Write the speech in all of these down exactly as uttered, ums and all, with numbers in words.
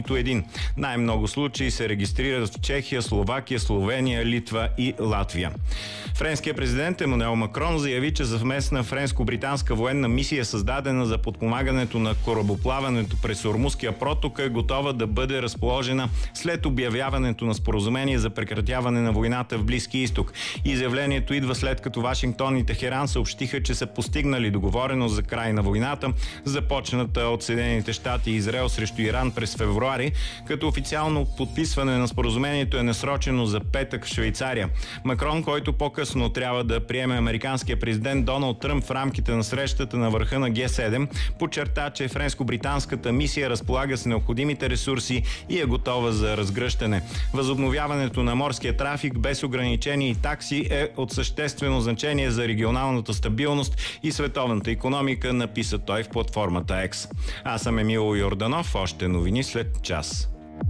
срещу един. Най-много случаи се регистрират в Чехия, Словакия, Словения, Литва и Латвия. Френският президент Емануел Макрон заяви, че съвместна френско-британска военна мисия, създадена за подпомагането на корабоплаването през Ормузския проток, е готова да бъде разположена след обявяването на споразумение за прекратяване на войната в Близкия изток. Изявлението идва след като Вашингтон и Техеран съобщиха, че са постигнали договореност за край на войната, започната от Съединените щати и Израел срещу Иран през февруари, като официално подписване на споразумението е насрочено за петък в Швейцария. Макрон, който по-късно трябва да приеме американския президент Доналд Тръмп в рамките на срещата на върха на Ге седем, подчерта, че френско-британската мисия разполага с необходимите ресурси и е готова за разгръщане. Възобновяването на морския трафик без ограничения и такси е от съществено значение за регионалната стабилност и световната икономика, написа той в платформата X. Аз съм Емил Йорданов, още новини след час.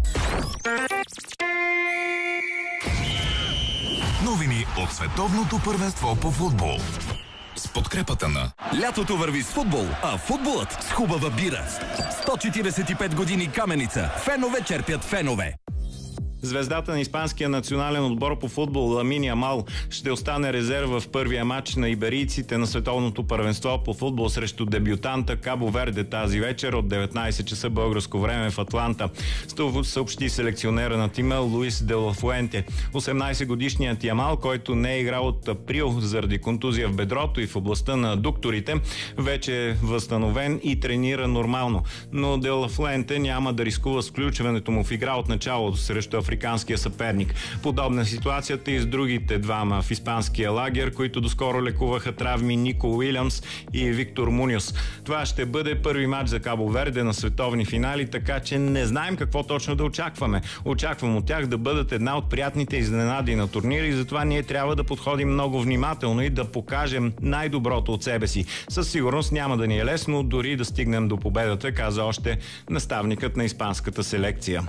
Новини от световното първенство по футбол. С подкрепата на... Лятото върви с футбол, а футболът с хубава бира. сто четиридесет и пет години Каменица. Фенове черпят фенове. Звездата на испанския национален отбор по футбол Ламин Ямал ще остане резерва в първия матч на иберийците на световното първенство по футбол срещу дебютанта Кабо Верде тази вечер от деветнайсет часа българско време в Атланта. Това съобщи селекционера на тима Луис де ла Фуенте. осемнайсетгодишният Ямал, който не е играл от април заради контузия в бедрото и в областта на аддукторите, вече е възстановен и тренира нормално. Но де ла Фуенте няма да рискува с включването му в игра от началото срещу африканския съперник. Подобна ситуацията и с другите двама в испанския лагер, които доскоро лекуваха травми Нико Уилямс и Виктор Муньос. Това ще бъде първи матч за Кабо Верде на световни финали, така че не знаем какво точно да очакваме. Очаквам от тях да бъдат една от приятните изненади на турнира и затова ние трябва да подходим много внимателно и да покажем най-доброто от себе си. Със сигурност няма да ни е лесно дори да стигнем до победата, каза още наставникът на испанската селекция.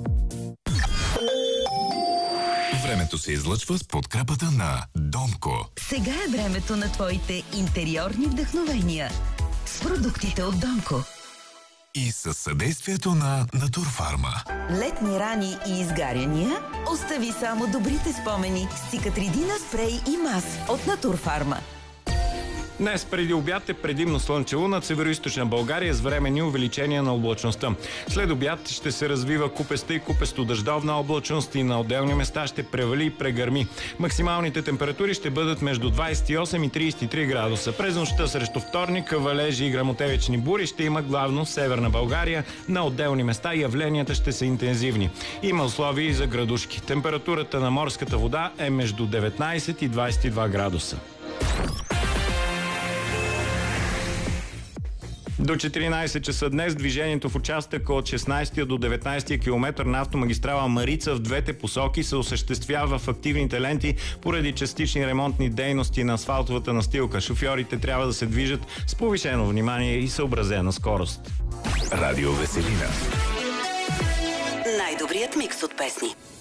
Времето се излъчва с подкрепата на Домко. Сега е времето на твоите интериорни вдъхновения с продуктите от Домко. И със съдействието на Натурфарма. Летни рани и изгаряния? Остави само добрите спомени с Цикатридина спрей и мас от Натурфарма. Днес преди обяд е предимно слънчево над североизточна България с временни увеличения на облачността. След обяд ще се развива купеста и купесто-дъждовна облачност и на отделни места ще превали и прегърми. Максималните температури ще бъдат между двайсет и осем и трийсет и три градуса. През нощта срещу вторник валежи и гръмотевични бури ще има главно в северна България. На отделни места явленията ще са интензивни. Има условия и за градушки. Температурата на морската вода е между деветнайсет и двайсет и два градуса. До четиринайсет часа днес движението в участъка от шестнайсети до деветнайсети километър на автомагистрала Марица в двете посоки се осъществява в активните ленти поради частични ремонтни дейности на асфалтовата настилка. Шофьорите трябва да се движат с повишено внимание и съобразена скорост. Радио Веселина. Най-добрият микс от песни.